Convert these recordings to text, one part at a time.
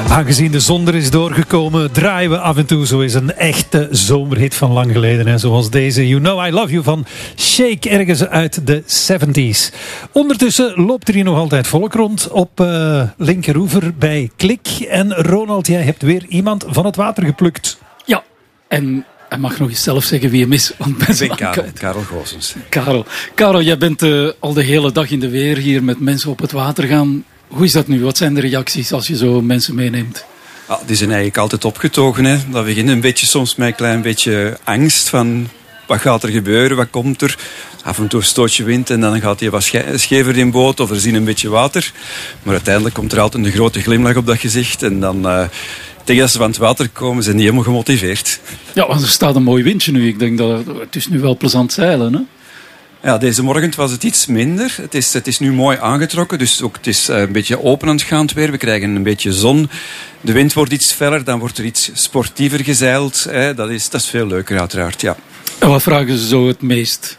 Aangezien de zon er is doorgekomen, draaien we af en toe zo eens een echte zomerhit van lang geleden. Hè? Zoals deze You Know I Love You van Shake, ergens uit de 70s. Ondertussen loopt er hier nog altijd volk rond op linkeroever bij Klik. En Ronald, jij hebt weer iemand van het water geplukt. Ja, en hij mag nog eens zelf zeggen wie hem is. Want ik ben Karel Goossens. Karel, jij bent al de hele dag in de weer hier met mensen op het water gaan. Hoe is dat nu? Wat zijn de reacties als je zo mensen meeneemt? Ja, die zijn eigenlijk altijd opgetogen. Hè. Dat begint een beetje soms met een klein beetje angst van wat gaat er gebeuren, wat komt er. Af en toe een stootje wind en dan gaat hij wat schever in boot of er zien een beetje water. Maar uiteindelijk komt er altijd een grote glimlach op dat gezicht en dan... Tegen dat ze van het water komen, zijn die helemaal gemotiveerd. Ja, want er staat een mooi windje nu. Ik denk dat het is nu wel plezant zeilen, hè? Ja, deze morgen was het iets minder. Het is nu mooi aangetrokken, dus ook het is een beetje open aan het gaan weer. We krijgen een beetje zon. De wind wordt iets feller, dan wordt er iets sportiever gezeild. Dat is veel leuker uiteraard, ja. En wat vragen ze zo het meest?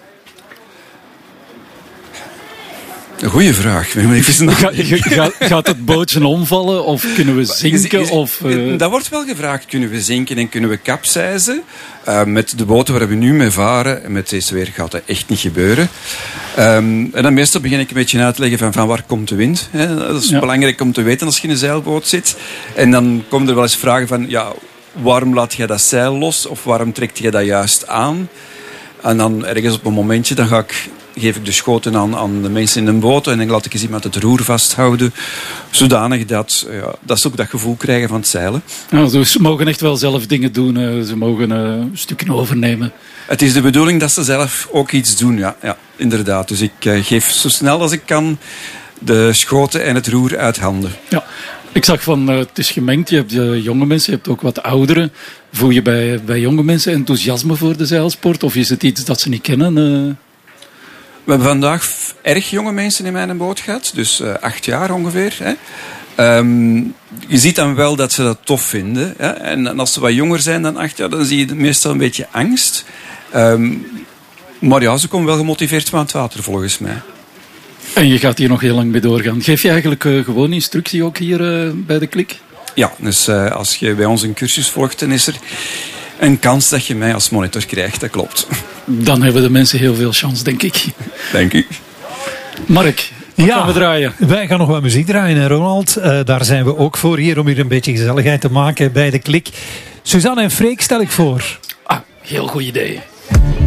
Een goeie vraag. Gaat het bootje omvallen of kunnen we zinken? Dat wordt wel gevraagd. Kunnen we zinken en kunnen we capseizen? Met de boten waar we nu mee varen, en met deze weer gaat dat echt niet gebeuren. En dan meestal begin ik een beetje uit te leggen van waar komt de wind. Hè? Dat is belangrijk om te weten als je in een zeilboot zit. En dan komen er wel eens vragen van, ja, waarom laat jij dat zeil los? Of waarom trekt jij dat juist aan? En dan ergens op een momentje, dan geef ik de schoten aan de mensen in de boot en dan laat ik eens iemand het roer vasthouden, zodanig dat ze ook dat gevoel krijgen van het zeilen. Ja, dus ze mogen echt wel zelf dingen doen, ze mogen een stukje overnemen. Het is de bedoeling dat ze zelf ook iets doen, ja inderdaad. Dus ik geef zo snel als ik kan de schoten en het roer uit handen. Ja. Ik zag van, het is gemengd, je hebt jonge mensen, je hebt ook wat ouderen. Voel je bij jonge mensen enthousiasme voor de zeilsport of is het iets dat ze niet kennen? We hebben vandaag erg jonge mensen in mijn boot gehad, dus 8 jaar ongeveer. Hè. Je ziet dan wel dat ze dat tof vinden. Hè. En als ze wat jonger zijn dan 8 jaar, dan zie je meestal een beetje angst. Maar ja, ze komen wel gemotiveerd van het water volgens mij. En je gaat hier nog heel lang mee doorgaan. Geef je eigenlijk gewoon instructie ook hier bij de Klik? Ja, dus als je bij ons een cursus volgt, dan is er een kans dat je mij als monitor krijgt, dat klopt. Dan hebben de mensen heel veel chance, denk ik. Denk ik. Mark, wat gaan we draaien? Wij gaan nog wat muziek draaien, hè, Ronald. Daar zijn we ook voor hier, om hier een beetje gezelligheid te maken bij de Klik. Suzanne en Freek stel ik voor. Heel goed idee.